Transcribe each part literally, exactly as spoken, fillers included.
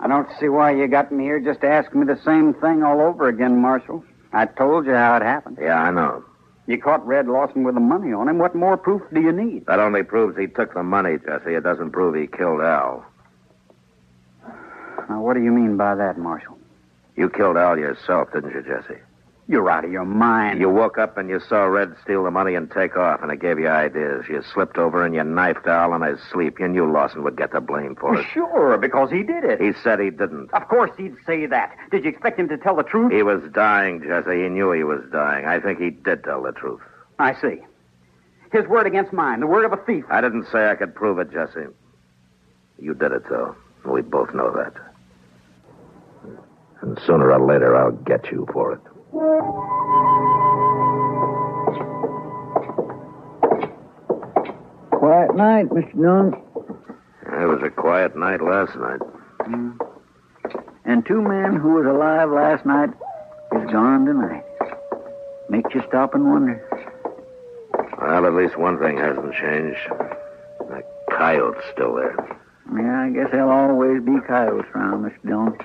I don't see why you got me here just to ask me the same thing all over again, Marshal. I told you how it happened. Yeah, I know. You caught Red Lawson with the money on him. What more proof do you need? That only proves he took the money, Jesse. It doesn't prove he killed Al. Now, what do you mean by that, Marshal? You killed Al yourself, didn't you, Jesse? You're out of your mind. You woke up and you saw Red steal the money and take off, and it gave you ideas. You slipped over and you knifed Al in his sleep. You knew Lawson would get the blame for Well, it. sure, because he did it. He said he didn't. Of course he'd say that. Did you expect him to tell the truth? He was dying, Jesse. He knew he was dying. I think he did tell the truth. I see. His word against mine, the word of a thief. I didn't say I could prove it, Jesse. You did it, though. We both know that. And sooner or later, I'll get you for it. Quiet night, Mister Dunn. It was a quiet night last night. Mm. And two men who was alive last night is gone tonight. Makes you stop and wonder. Well, at least one thing hasn't changed. The coyote's still there. Yeah, I guess there'll always be coyotes around, Mister Dillon.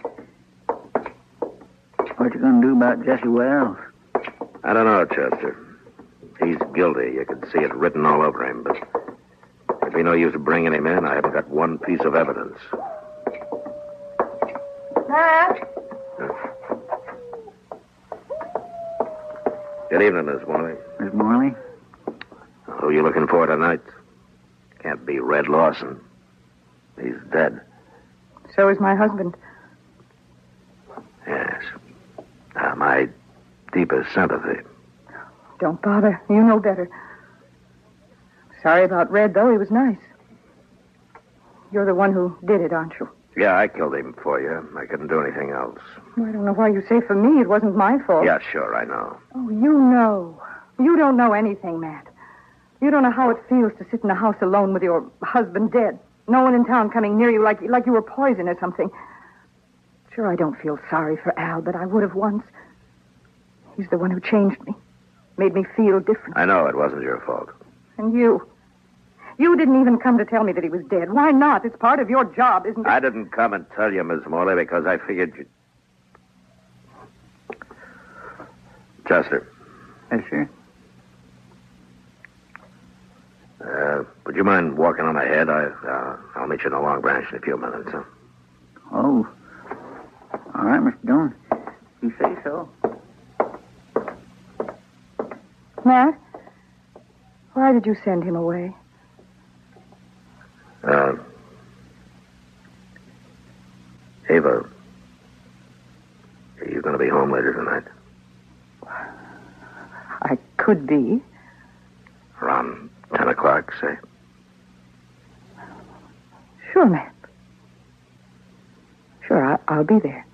What you gonna do about Jesse Wells? I don't know, Chester. He's guilty. You can see it written all over him, but it'd be no use bringing him in. I haven't got one piece of evidence. Matt? Good evening, Miss Morley. Miss Morley? Who are you looking for tonight? Can't be Red Lawson. He's dead. So is my husband. Yes. Uh, my deepest sympathy. Don't bother. You know better. Sorry about Red, though. He was nice. You're the one who did it, aren't you? Yeah, I killed him for you. I couldn't do anything else. Well, I don't know why you say for me. It wasn't my fault. Yeah, sure, I know. Oh, you know. You don't know anything, Matt. You don't know how it feels to sit in a house alone with your husband dead. No one in town coming near you like, like you were poison or something. Sure, I don't feel sorry for Al, but I would have once. He's the one who changed me. Made me feel different. I know it wasn't your fault. And you. You didn't even come to tell me that he was dead. Why not? It's part of your job, isn't it? I didn't come and tell you, Miss Morley, because I figured you'd... Chester. Yes, sir. Uh, would you mind walking on ahead? I, uh, I'll meet you in the Long Branch in a few minutes. Huh? Oh. All right, Mister Dillon. You say so. Matt? Why did you send him away? Uh, Ava, are you going to be home later tonight? I could be. Around ten o'clock, say? Sure, Matt. Sure, I- I'll be there.